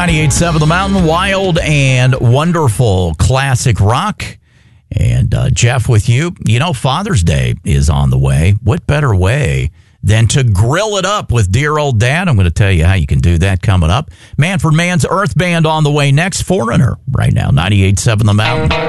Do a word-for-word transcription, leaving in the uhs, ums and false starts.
ninety-eight point seven The Mountain, wild and wonderful classic rock. And uh, Jeff with you. You know, Father's Day is on the way. What better way than to grill it up with dear old dad? I'm going to tell you how you can do that coming up. Manfred Mann's Earth Band on the way next. Foreigner right now, ninety-eight point seven The Mountain.